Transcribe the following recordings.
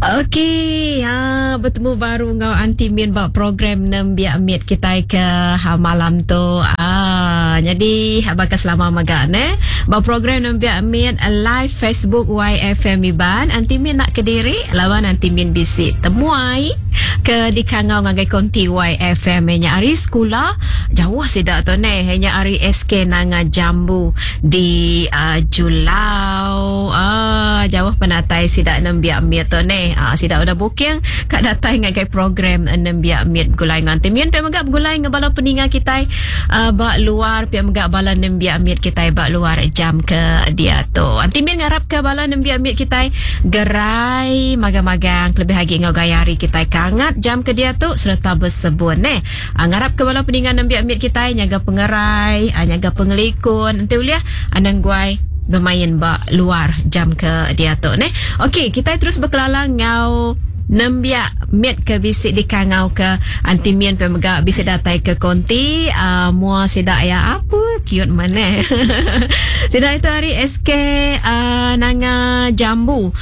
Okey, bertemu baru ngau Aunty Min buat program Nembiak Mit kita ke malam tu. Jadi bakal selama maga buat program Nembiak Mit live Facebook YFM Iban. Aunty Min nak ke diri lawan Aunty Min bisi temuai ke di kangau ngagai konti YFM nya ari sekolah jauh sidak tu hanya ari SK nanga jambu di Julau. Jauh penatai sidak Nembiak Mit tu sidak udah booking kat datang ngagai program Nembiak Mit gulai ngan Timin pe magap gulai ngabala peninga kita bak luar pe magap bala Nembiak Mit kita bak luar jam ke dia tu. Timin ngarap ke bala Nembiak Mit kita gerai magang-magang lebih lagi ngau gayari kita kangat jam ke dia tu serta bersebut ngarap ke bala peninga Nembiak Mit kita nyaga pengerai nyaga pengelikun nanti uliah anang guai bermain bak luar jam ke dia tu Okey, kita terus berkelalang ngau Nembiak Mit ke bisik di kangau ke Aunty Min pemegak bisik datai ke konti mua sidak ya apa cute mana sidak itu hari SK nanga jambu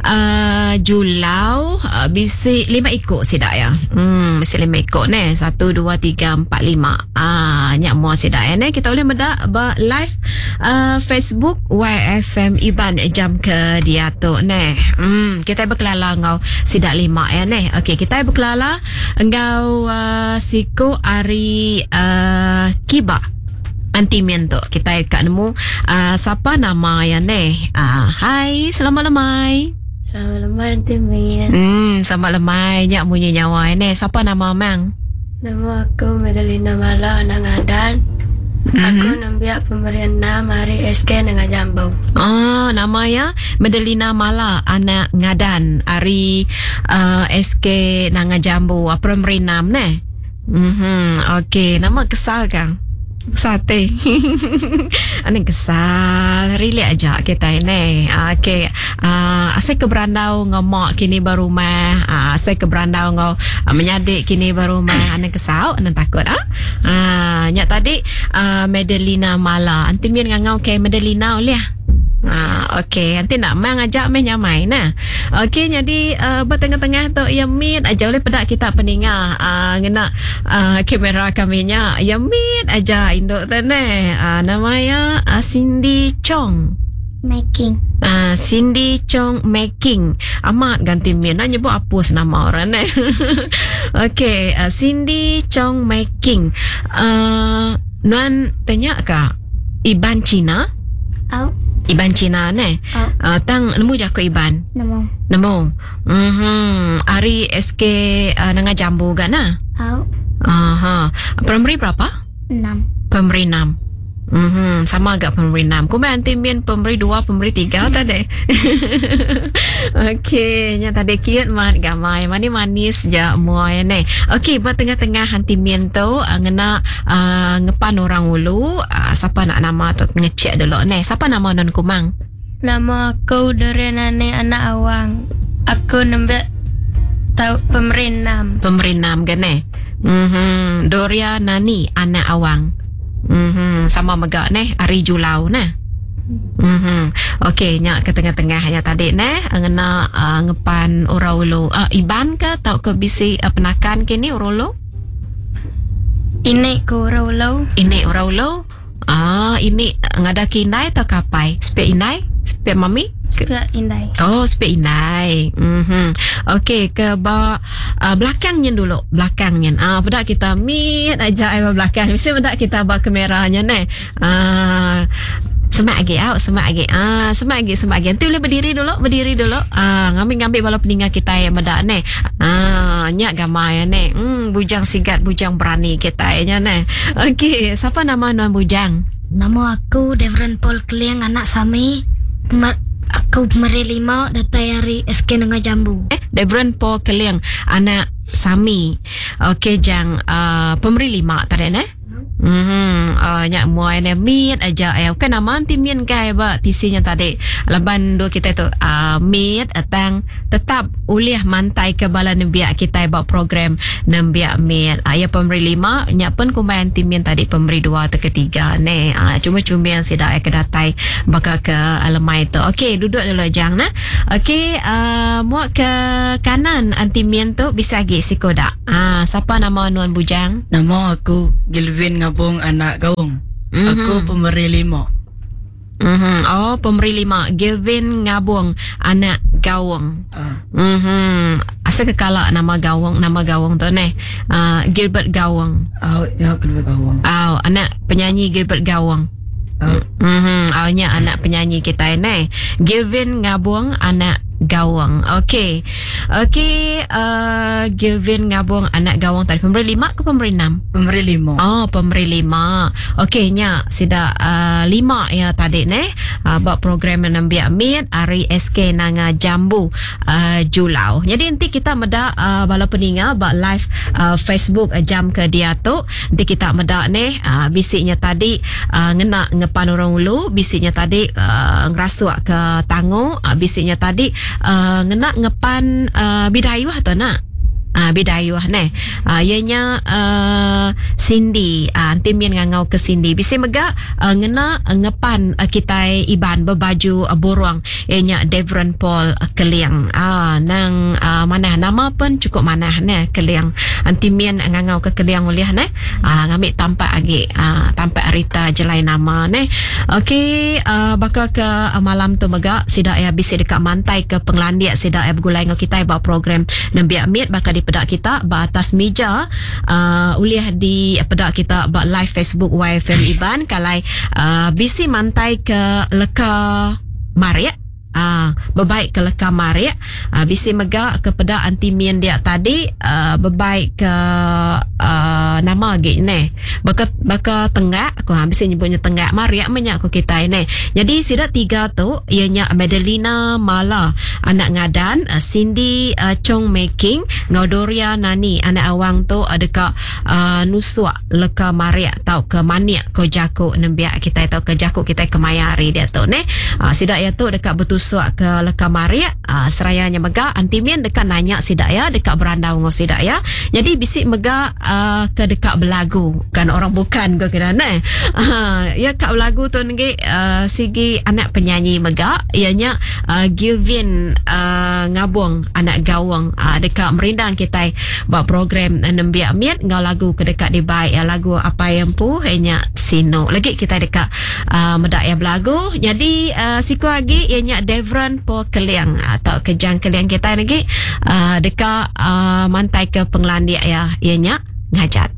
Julau bisik 5 ikut sidak ya bisik 5 ikut 1, 2, 3, 4, 5 nyak mua sidak ya kita boleh medak live Facebook YFM Iban jam ke dia tu kita berkelalang ngau sidak 5 ya Okey, kita berkelala engkau siko ari kiba Aunty Min tu kita kat nemu siapa nama ya hai selamat lemai. Selamat lemai Aunty Min. Selamat lemai nyak munyi nyawa siapa nama mang? Nama aku Medalina Mala anak ngadan. Aku Nembiak pemberian nama hari SK dengan jambu. Nama ya Medalina Mala anak ngadan hari SK nanga jambu pemberi nam Okey, nama kesal kang. Sate. Aning kesal Really aja kita ini Okey Asal ke berandau Ngomak kini baru mah Asal ke berandau ngau menyadik kini baru mah Aning kesal Aning takut Nyak tadi Medalina Mala Aunty Min ngau ke Medalina uliah Okey, nanti nak main ajak main nyamai Okey, jadi bertengah-tengah tu ya Mit aja oleh pedak kita peningah ngena kamera kaminya ya Mit aja induk tu namanya Cindy Chong Making. Cindy Chong Making. Amat ganti Min nak nyebut apa nama orang Okey, Cindy Chong Making. Nuan tanya kak Iban Cina? Iban Cina tang nemu je aku Iban. Nemu. Ari SK nanga jambu kan Primary berapa? 6. Primary 6. Sama agak primary 6. Kau main Aunty Min primary 2, primary 3 tadi. Okey, nya tadi cute mat gamai. Manis-manis je mua ya Okey, buat tengah-tengah Aunty Min tu ngena ngepan orang ulu. Siapa nak nama tu ngecek dulu Siapa nama non kumang? Nama aku Dorenane anak awang. Aku Nembiak tahu pemberi 6. Pemberi 6 kan Doria Nani anak awang. Sama megak Ari Julau Okey, nyak ke tengah-tengah nya tadi ngena ngepan oraulo Iban ke tau ke bisi penakan kini oraulo? Ini ku oraulo. Ini oraulo? Ini ngada kinai atau kapai? Spek inai? Spek mami? Spek indai. Oh, spek indai. Okey, ke belakangnya dulu. Belakangnya. Pedak kita Mit aja belakang. Mesti pedak kita bawa kameranya semak lagi semak lagi. Nanti boleh berdiri dulu. Ngambil bala peningat kita yang medak nyak gamai bujang sigat, bujang berani kita Okey, siapa nama non bujang? Nama aku Devran Paul Kliang anak Sami. Aku pemberi 5 datai hari SK dengan jambu. Devran Paul Kliang anak Sami. Okey, jang pemberi 5 tadi Nyak muai ne meet aja kan nama timien kai ba tisinya tadi laban dua kita tu meet atang tetap uliah mantai ke bala nembiak kita ba program nembiak meet ya pemberi 5 nyak pun kumain timien tadi pemberi 2 atau ketiga ne cuma-cuma yang sida kedatai baka ke alamai tu. Okey, duduk dulu jang nah. Okey, muak ke kanan antimien tu bisa lagi sikoda. Siapa nama nuan bujang? Nama aku Gilvin Ngabong anak Gawang. Aku pemberi 5. Oh, pemberi 5. Gilvin Ngabong anak Gawang. Asa kekala nama Gawang tu ne. Gilbert Gawang. Ya Gilbert Gawang. Anak penyanyi Gilbert Gawang. Nya anak penyanyi kita ni. Gilvin Ngabong anak Gawang. Okey, Gilvin Ngabong anak Gawang tadi pemberi 5 ke pemberi 6? Pemberi 5. Oh, pemberi 5. Okey, nya sida 5 ya tadi ne. Buat program nambiak meet hari SK nanga Jambu Julau. Jadi nanti kita meda bala peninga buat live Facebook jam ke dia tu. Nanti kita meda ne bisiknya tadi ngena ngepan orang ulu, bisiknya tadi ngerasuak ke tangu, bisiknya tadi ngena ngepan bidayuh tu nak. Bidayuh ne. Ianya Cindy, timien ngangau ke Cindy. Bisi mega ngena ngepan kita iban berbaju boruang. Ianya Devron Paul Keliang. Nang mana nama pun cukup mana ne Keliang. Timien ngangau ke Keliang uliah ne. Ngambil tampak lagi tampak Rita jelai nama ne. Okey, bakal ke malam tu mega sida ya bisi dekat mantai ke Penglandiak sida ya bergulai ngau kita bawa program nembiak meet bakal di pedak kita ba atas meja uliah di pedak kita ba live Facebook YFM Iban kalai bisi mantai ke leka Maria berbaik ke leka Maria bisi mega ke pedak antimien dia tadi berbaik ke nama lagi ne baka tenggak aku habis nyebutnya tenggak Maria menyak aku kita ini. Jadi sida 3 tu ianya Madelina Mala anak ngadan, Cindy Chong Making, Ngaudoria Nani anak awang tu dekat Nusua leka Maria tau ke Maniak ko Jaku nembiak kita tau ke Jaku kita ke Mayari dia tu ne. Sida ya tu dekat Betusuk ke leka Maria serayanya mega antimien dekat nanya sida ya dekat berandau ngo sida ya. Jadi bisik mega ke dekat belagu kan orang bukan ke kena ne. Ya kat belagu tu ngi sigi anak penyanyi mega ianya Gilvin Ngabong anak Gawang dekat merindang kita buat program nembiak miat ngau lagu ke dekat di baik lagu apa yang pu hanya sino lagi kita dekat medak ya belagu. Jadi siku lagi ianya Devron Po Keliang atau kejang Keliang kita lagi dekat mantai ke Penglandiak ya ianya ngajat.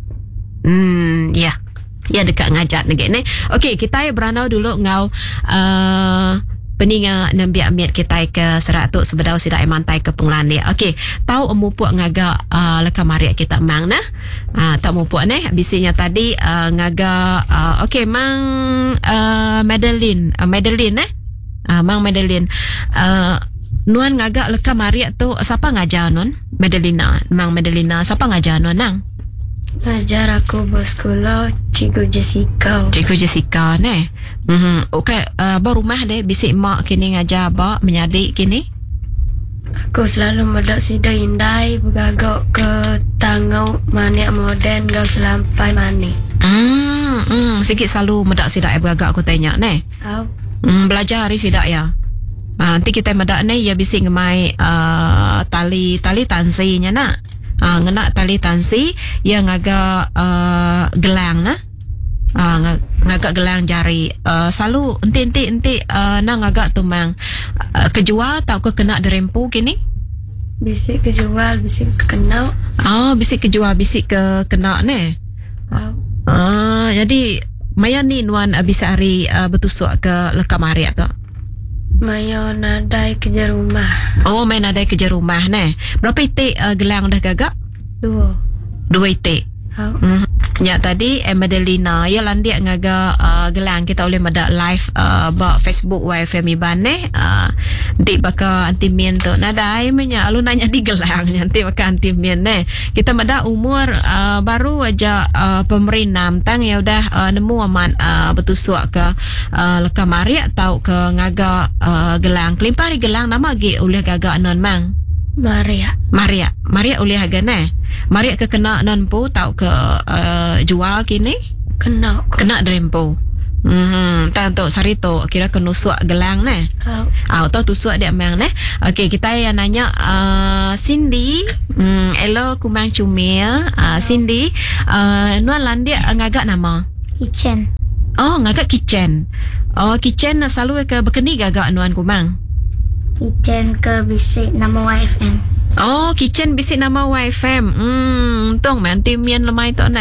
Ya dekat ngajat lagi ni. Okey, kita beranau dulu ngau peninga nembiak miat kita ke Seratuk sebedau sida mantai ke Penglandiak. Okey, tahu mupuk ngaga leka Maria kita mang nah. Tak mupuk ni bisinya tadi ngaga okey mang Madeline mang Madeline nuan ngaga leka Maria tu siapa ngajar nuan? Mang Madelina siapa ngajar nuan nang? Ajar aku bersekolah Cikgu Jessica ne. Okey, berumah deh bisik mak kini ngajar ba menyadik kini. Aku selalu medak sida indai bergagak ke tangau maniak moden gau selampai mani. Sikit selalu medak sida bergagak aku tanya ne. Belajar hari sida ya. Nanti kita medak ne ya bisik ngemai tali tansinya nak. Ngena tali tansi yang agak gelang nah. Ngagak gelang jari selalu enti nang agak tumang kejual tau ke kena derempu kini bisik kejual bisik kena bisik kejual bisik ke kena ne. Jadi maya ni nuan bisa hari betusuk ke leka Maria tu Mayo nadai kerja rumah. Oh, main nadai kerja rumah ne. Berapa itik gelang dah gagak? 2 itik. Nya tadi Madelina ya landia ngaga gelang kita oleh mada live ba Facebook YFM Iban di baka antimien tu nadai menya alun nanya di gelang nanti baka antimien kita mada umur baru aja pemerinam tang ya udah nemu aman betusuk ke leka mari atau ke ngaga gelang kelimpari gelang nama gi oleh gaga non mang Maria oleh agane Maria ke kena non po tau ke jual kini kena drempo tanto sarito kira kenusuk gelang tau tusuk dia mang okey kita yang nanya Cindy hello kumang cumil Cindy nuan landia ngagak nama Kitchen. ngagak kitchen selalu ke bekeni gagak nuan kumang Kitchen ke bisik nama YFM. Kitchen bisik nama YFM. Tong nanti mian lemai tu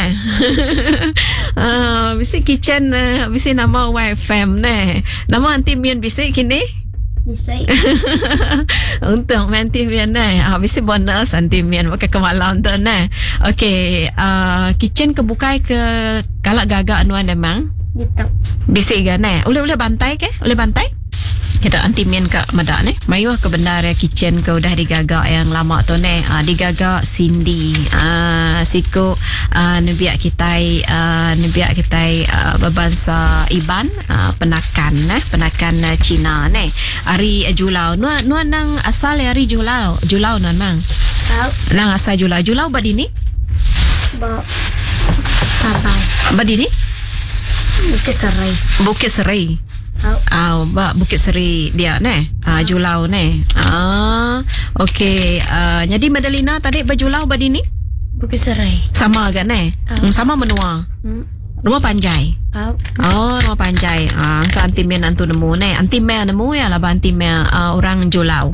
bisik kitchen bisik nama YFM Nama anti mian bisik kini? Bisik. Untung nanti mian bisik bonus anti mian pakai kemalam tu Okey, kitchen kebukai ke kalak gagak anuan memang? Gitu. Bisik ke Boleh bantai ke? Boleh bantai? Kita antimien ke mada mayuh ke benar kitchen ke udah digagak yang lama tu digagak Cindy siku nebiak kita berbangsa Iban penakan Cina hari Julau nuan nang asal hari Julau nan mang nang asal Julau badini badini Bukit Serai Bukit Seri dia Julau okey jadi Madelina tadi berjulau badini Bukit Serai sama agak sama menua rumah panjai rumah panjai angka antimen antu nemu antimen nemu ya lah antimen orang Julau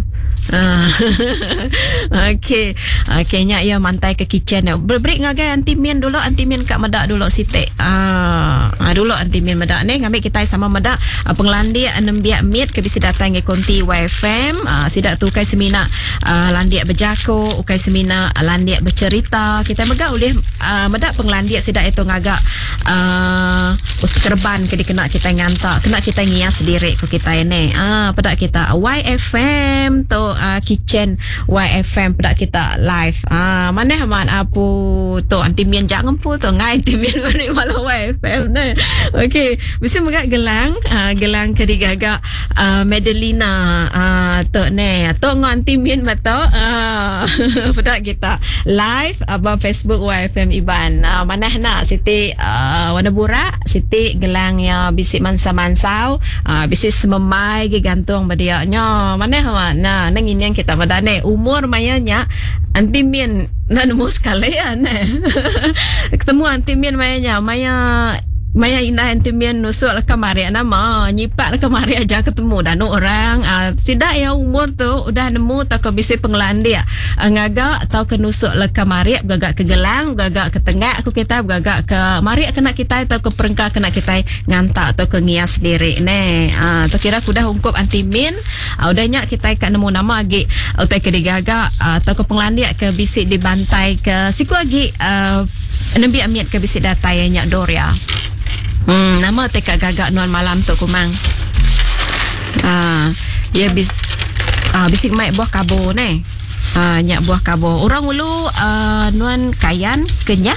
okey nya ya mantai ke kitchen break ngagai antimen dulu antimen kat medak dulu sitek dulu antimen medak ngambil kita sama medak penglandi 6 biak mit ke bisi datang ke konti YFM sidak tu kai semina landiak berjako ukai semina landiak bercerita kita megak oleh medak penglandi sidak itu ngagak kerban ke dikena kita ngantak kena kita ngias sendiri ke kita ini pedak kita YFM tu kitchen YFM pedak kita live mana man apu tu antimien jangan pu tu ngai antimien beri malah YFM okey mesti megak gelang gelang ke digagak Madelina tu tu antimien mato pedak kita live abang Facebook YFM Iban mana nak Siti warna burak Siti gelang ya bisik mansa-mansau bisik sememai gantung badiaknya mana nang ini yang kita madane umur mayanya antimien nemu sekalian ketemu antimien mayanya Maya ina antimien nusuk lah kemari nama nyipak lah kemari aja ketemu dan orang sidak ya umur tu udah nemu tak ke bisi penglan dia ngagak atau ke nusuk lah kemari gagak ke gelang gagak ke tengah aku kita gagak ke mari kena kita atau ke perengkah kena kita ngantak atau ke ngias diri tu kira aku dah ungkup antimien udahnya kita ikan nemu nama lagi utai ke digagak atau ke penglan dia ke bisi dibantai ke siku lagi nembi amiat ke bisi datai nyak Doria nama teka gagak nuan malam tu kumang ya bisik mai buah kabo nyak buah kabo orang ulu nuan kayan kenyah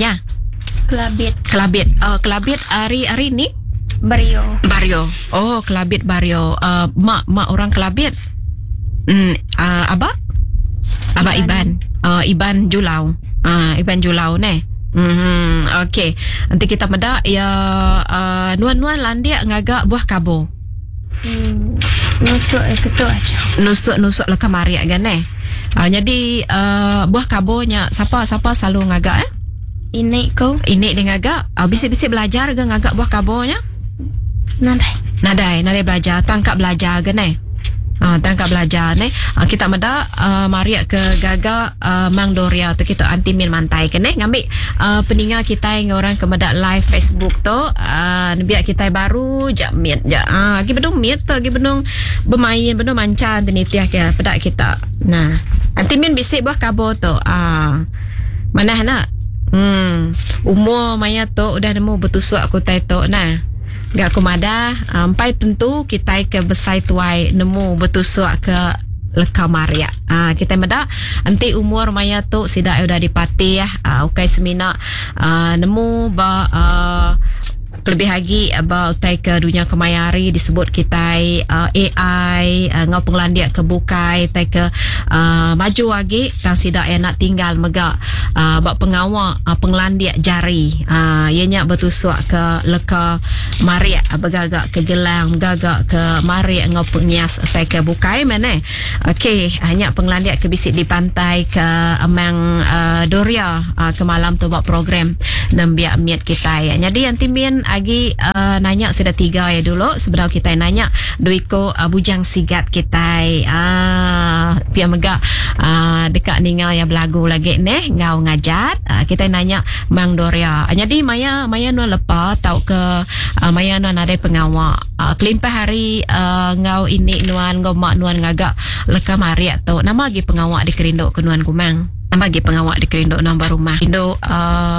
kelabit hari ni Bario kelabit Bario mak orang kelabit abah Iban Julau Iban Julau okey nanti kita meda ya nuan landia ngagak buah kabo nusuk lah kemari kan jadi buah kabonya siapa selalu ngagak Inek dia ngagak bisik-bisik belajar ke ngagak buah kabonya nadai belajar tangkap belajar kan tangkap belajar kita meda maria ke gaga Mang Doria tu kita antimin mantai ke ngambil peninggal kita yang orang ke meda live Facebook tu biar kita baru jamit lagi bedung miet tu lagi bedung bermain bedung mancan tenitiah ke pedak kita antimin bisik buah kabo tu mana nak Umur maya tu udah nemu betusuk aku tai tu nah. Gak kumada ampai tentu kita ke besai tuai nemu betusuk ke leka Maria. Kita meda anti umur maya tu sida udah dipati ya. Ukai semina nemu ba lebih lagi about ke dunia kemayari disebut kita AI ngau penglandia ke bukai tai ke maju lagi kan sidak yang nak tinggal mega bak pengawal penglandia jari ianya betusuk ke leka Maria begagak ke gelang gagak ke Maria ngau pengias tai ke bukai mana. Okey, hanya penglandia ke bisik di pantai ke amang Doria ke malam tu bak program nembiak miat kita ya. Jadi anti mien lagi nanya sudah 3 ya dulu sebenarnya kita nanya duiko bujang sigat kita pia mega dekat ningal ya belagu lagi neh ngau ngajat kita nanya Mang Doria. Jadi maya nu lepa tau ke maya nu ada pengawal kelimpah hari ngau ini nuan ngau mak nuan ngagak leka Maria tu nama lagi pengawal di Kerindo ke nuan kumang nama lagi pengawal di Kerindo nambah rumah Indo